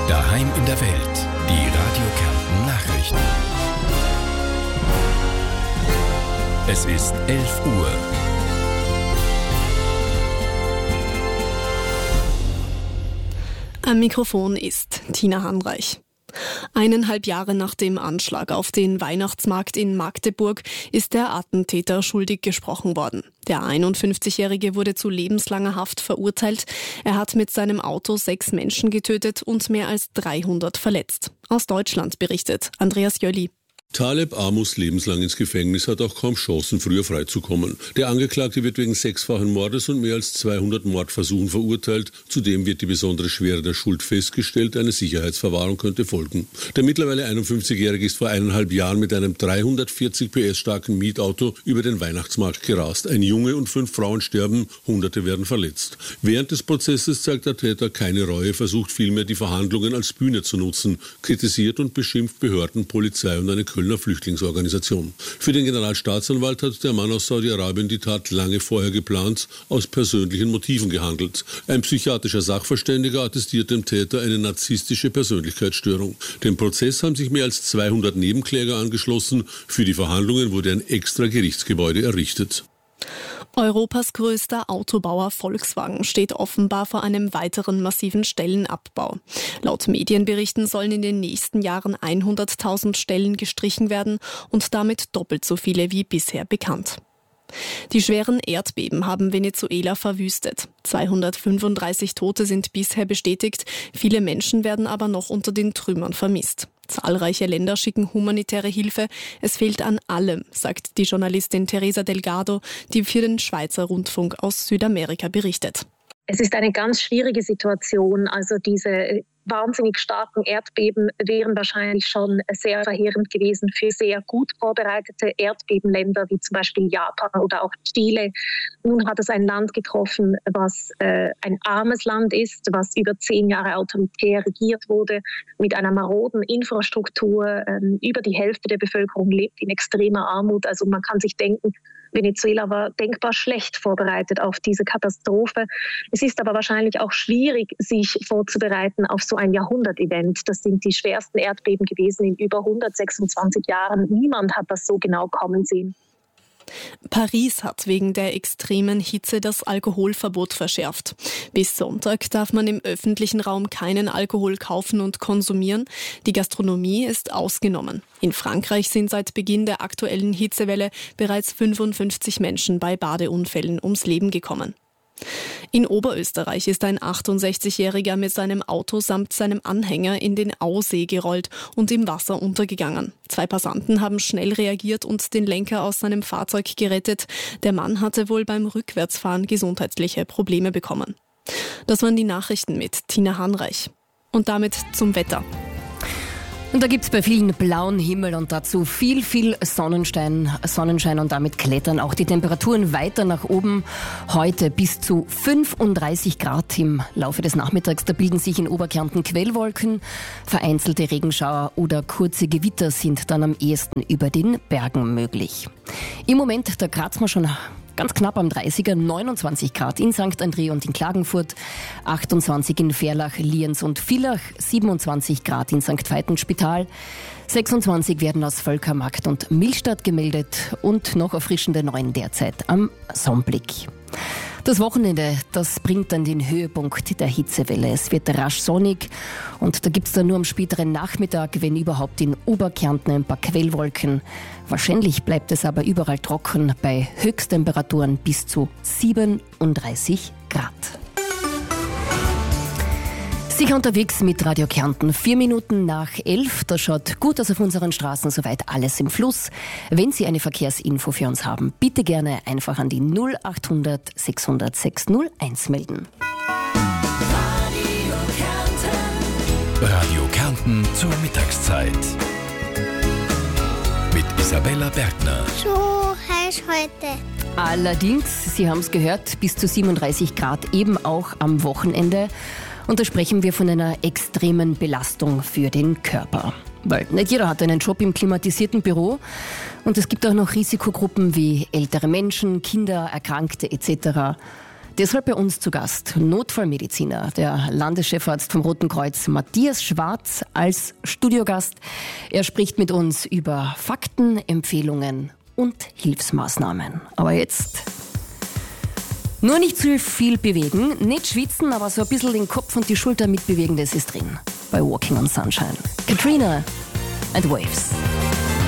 Daheim in der Welt. Die Radio Kärnten Nachrichten. Es ist 11 Uhr. Am Mikrofon ist Tina Hanreich. 1,5 Jahre nach dem Anschlag auf den Weihnachtsmarkt in Magdeburg ist der Attentäter schuldig gesprochen worden. Der 51-Jährige wurde zu lebenslanger Haft verurteilt. Er hat mit seinem Auto 6 Menschen getötet und mehr als 300 verletzt. Aus Deutschland berichtet Andreas Jölli. Taleb A. muss lebenslang ins Gefängnis, hat auch kaum Chancen, früher freizukommen. Der Angeklagte wird wegen 6-fachen Mordes und mehr als 200 Mordversuchen verurteilt. Zudem wird die besondere Schwere der Schuld festgestellt. Eine Sicherheitsverwahrung könnte folgen. Der mittlerweile 51-Jährige ist vor 1,5 Jahren mit einem 340 PS starken Mietauto über den Weihnachtsmarkt gerast. Ein Junge und 5 Frauen sterben, Hunderte werden verletzt. Während des Prozesses zeigt der Täter keine Reue, versucht vielmehr die Verhandlungen als Bühne zu nutzen, kritisiert und beschimpft Behörden, Polizei und eine Kölner Flüchtlingsorganisation. Für den Generalstaatsanwalt hat der Mann aus Saudi-Arabien die Tat lange vorher geplant, aus persönlichen Motiven gehandelt. Ein psychiatrischer Sachverständiger attestiert dem Täter eine narzisstische Persönlichkeitsstörung. Dem Prozess haben sich mehr als 200 Nebenkläger angeschlossen. Für die Verhandlungen wurde ein extra Gerichtsgebäude errichtet. Europas größter Autobauer Volkswagen steht offenbar vor einem weiteren massiven Stellenabbau. Laut Medienberichten sollen in den nächsten Jahren 100.000 Stellen gestrichen werden und damit doppelt so viele wie bisher bekannt. Die schweren Erdbeben haben Venezuela verwüstet. 235 Tote sind bisher bestätigt, viele Menschen werden aber noch unter den Trümmern vermisst. Zahlreiche Länder schicken humanitäre Hilfe. Es fehlt an allem, sagt die Journalistin Teresa Delgado, die für den Schweizer Rundfunk aus Südamerika berichtet. Es ist eine ganz schwierige Situation. Also diese wahnsinnig starken Erdbeben wären wahrscheinlich schon sehr verheerend gewesen für sehr gut vorbereitete Erdbebenländer wie zum Beispiel Japan oder auch Chile. Nun hat es ein Land getroffen, was ein armes Land ist, was über 10 Jahre autoritär regiert wurde, mit einer maroden Infrastruktur. Über die Hälfte der Bevölkerung lebt in extremer Armut. Also man kann sich denken, Venezuela war denkbar schlecht vorbereitet auf diese Katastrophe. Es ist aber wahrscheinlich auch schwierig, sich vorzubereiten auf so ein Jahrhundert-Event. Das sind die schwersten Erdbeben gewesen in über 126 Jahren. Niemand hat das so genau kommen sehen. Paris hat wegen der extremen Hitze das Alkoholverbot verschärft. Bis Sonntag darf man im öffentlichen Raum keinen Alkohol kaufen und konsumieren. Die Gastronomie ist ausgenommen. In Frankreich sind seit Beginn der aktuellen Hitzewelle bereits 55 Menschen bei Badeunfällen ums Leben gekommen. In Oberösterreich ist ein 68-Jähriger mit seinem Auto samt seinem Anhänger in den Ausee gerollt und im Wasser untergegangen. 2 Passanten haben schnell reagiert und den Lenker aus seinem Fahrzeug gerettet. Der Mann hatte wohl beim Rückwärtsfahren gesundheitliche Probleme bekommen. Das waren die Nachrichten mit Tina Hanreich. Und damit zum Wetter. Und da gibt's bei vielen blauen Himmel und dazu viel Sonnenschein und damit klettern auch die Temperaturen weiter nach oben. Heute bis zu 35 Grad im Laufe des Nachmittags. Da bilden sich in Oberkärnten Quellwolken. Vereinzelte Regenschauer oder kurze Gewitter sind dann am ehesten über den Bergen möglich. Im Moment, da kratzen wir schon ganz knapp am 30er, 29 Grad in St. André und in Klagenfurt, 28 in Verlach, Lienz und Villach, 27 Grad in St. Veitenspital, 26 werden aus Völkermarkt und Millstatt gemeldet und noch erfrischende 9 derzeit am Sonnblick. Das Wochenende, das bringt dann den Höhepunkt der Hitzewelle. Es wird rasch sonnig und da gibt's dann nur am späteren Nachmittag, wenn überhaupt, in Oberkärnten ein paar Quellwolken. Wahrscheinlich bleibt es aber überall trocken bei Höchsttemperaturen bis zu 37 Grad. Sicher unterwegs mit Radio Kärnten. 4 Minuten nach 11. Das schaut gut aus auf unseren Straßen, soweit alles im Fluss. Wenn Sie eine Verkehrsinfo für uns haben, bitte gerne einfach an die 0800 600 601 melden. Radio Kärnten zur Mittagszeit. Mit Isabella Bergner. So heiß heute. Allerdings, Sie haben es gehört, bis zu 37 Grad eben auch am Wochenende. Und da sprechen wir von einer extremen Belastung für den Körper. Weil nicht jeder hat einen Job im klimatisierten Büro. Und es gibt auch noch Risikogruppen wie ältere Menschen, Kinder, Erkrankte etc. Deshalb bei uns zu Gast Notfallmediziner, der Landeschefarzt vom Roten Kreuz Matthias Schwarz als Studiogast. Er spricht mit uns über Fakten, Empfehlungen und Hilfsmaßnahmen. Aber jetzt nur nicht zu viel bewegen, nicht schwitzen, aber so ein bisschen den Kopf und die Schulter mitbewegen, das ist drin bei Walking on Sunshine. Katrina and Waves.